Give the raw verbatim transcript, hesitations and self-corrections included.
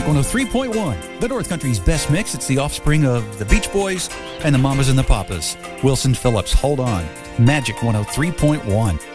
Magic one oh three point one, the North Country's best mix. It's the offspring of the Beach Boys and the Mamas and the Papas. Wilson Phillips, hold on. Magic one oh three point one.